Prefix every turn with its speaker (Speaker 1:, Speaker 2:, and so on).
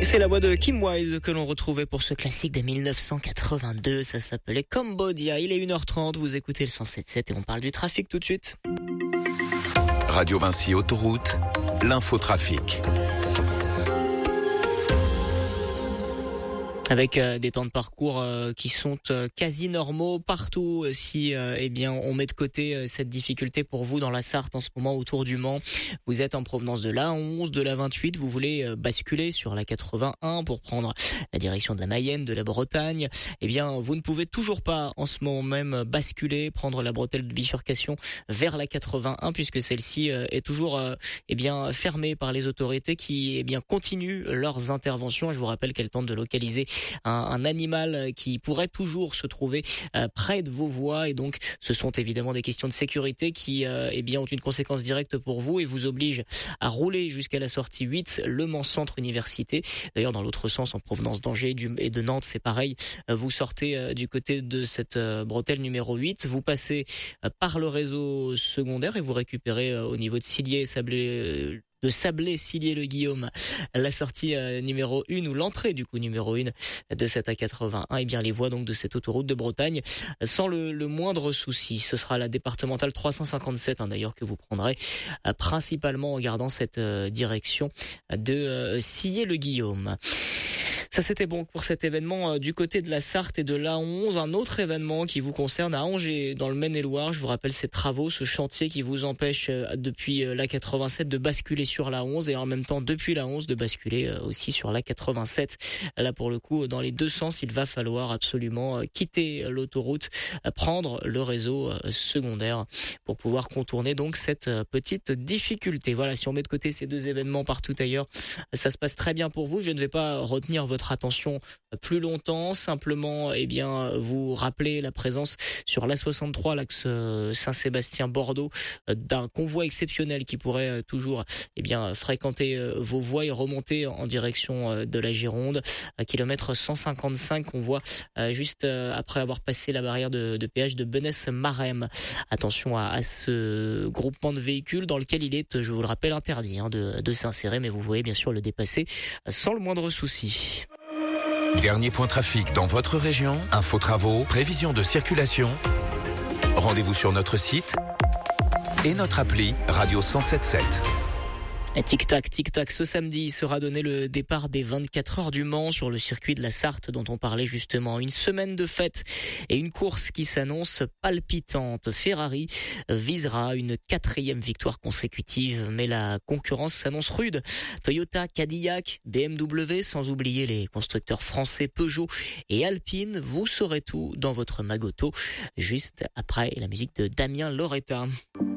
Speaker 1: C'est la voix de Kim Wilde que l'on retrouvait pour ce classique de 1982. Ça s'appelait Cambodia. Il est 1h30, vous écoutez le 107.7 et on parle du trafic tout de suite.
Speaker 2: Radio Vinci Autoroute, l'infotrafic.
Speaker 1: Avec des temps de parcours qui sont quasi normaux partout. Si on met de côté cette difficulté pour vous dans la Sarthe en ce moment autour du Mans, vous êtes en provenance de l'A11, de l'A28, vous voulez basculer sur la 81 pour prendre la direction de la Mayenne, de la Bretagne, vous ne pouvez toujours pas en ce moment même basculer, prendre la bretelle de bifurcation vers la 81 puisque celle-ci est toujours fermée par les autorités qui continuent leurs interventions. Je vous rappelle qu'elles tentent de localiser un animal qui pourrait toujours se trouver près de vos voies et donc ce sont évidemment des questions de sécurité qui ont une conséquence directe pour vous et vous obligent à rouler jusqu'à la sortie 8, Le Mans Centre Université. D'ailleurs dans l'autre sens, en provenance d'Angers et de Nantes, c'est pareil. Vous sortez du côté de cette bretelle numéro 8, vous passez par le réseau secondaire et vous récupérez au niveau de Silier et Sablé-Silier-le-Guillaume, la sortie numéro 1 ou l'entrée du coup numéro 1 de cette A81, les voies donc de cette autoroute de Bretagne sans le moindre souci. Ce sera la départementale 357 d'ailleurs que vous prendrez principalement en gardant cette direction de Sillé-le-Guillaume. Ça, c'était bon pour cet événement du côté de la Sarthe et de l'A11. Un autre événement qui vous concerne à Angers, dans le Maine-et-Loire. Je vous rappelle ces travaux, ce chantier qui vous empêche depuis la 87 de basculer sur l'A11 et en même temps depuis l'A11 de basculer aussi sur la 87. Là, pour le coup, dans les deux sens, il va falloir absolument quitter l'autoroute, prendre le réseau secondaire pour pouvoir contourner donc cette petite difficulté. Voilà, si on met de côté ces deux événements partout ailleurs, ça se passe très bien pour vous. Je ne vais pas retenir votre attention plus longtemps, simplement vous rappeler la présence sur l'A63 l'axe Saint-Sébastien-Bordeaux d'un convoi exceptionnel qui pourrait toujours fréquenter vos voies et remonter en direction de la Gironde à kilomètre 155. On voit juste après avoir passé la barrière de péage de Benesse-Marem. Attention à ce groupement de véhicules dans lequel il est, je vous le rappelle, interdit de s'insérer, mais vous voyez bien sûr le dépasser sans le moindre souci.
Speaker 2: Dernier point trafic dans votre région, info travaux, prévision de circulation. Rendez-vous sur notre site et notre appli Radio 107.7.
Speaker 1: Tic-tac, tic-tac, ce samedi sera donné le départ des 24 heures du Mans sur le circuit de la Sarthe dont on parlait justement. Une semaine de fête et une course qui s'annonce palpitante. Ferrari visera une 4e victoire consécutive, mais la concurrence s'annonce rude. Toyota, Cadillac, BMW, sans oublier les constructeurs français Peugeot et Alpine. Vous saurez tout dans votre Magoto, juste après la musique de Damien Loretta.